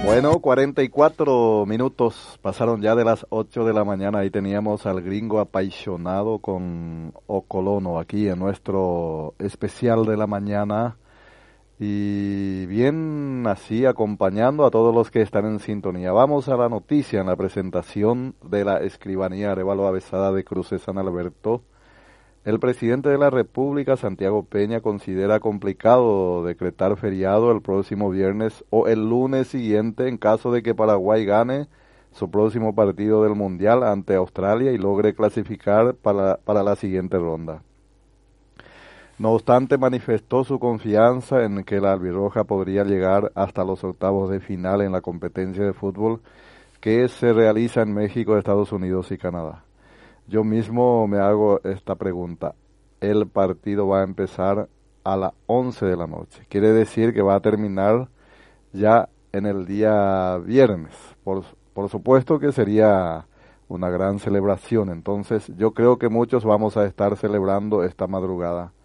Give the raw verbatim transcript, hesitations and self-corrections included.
Bueno, cuarenta y cuatro minutos pasaron ya de las ocho de la mañana. Ahí teníamos al gringo apaixonado con Ocolono aquí en nuestro especial de la mañana. Y bien así acompañando a todos los que están en sintonía. Vamos a la noticia en la presentación de la Escribanía Arévalo Avesada de Cruces San Alberto. El presidente de la República, Santiago Peña, considera complicado decretar feriado el próximo viernes o el lunes siguiente en caso de que Paraguay gane su próximo partido del Mundial ante Australia y logre clasificar para, para la siguiente ronda. No obstante, manifestó su confianza en que la albirroja podría llegar hasta los octavos de final en la competencia de fútbol que se realiza en México, Estados Unidos y Canadá. Yo mismo me hago esta pregunta. El partido va a empezar a las once de la noche. Quiere decir que va a terminar ya en el día viernes. Por, por supuesto que sería una gran celebración. Entonces yo creo que muchos vamos a estar celebrando esta madrugada.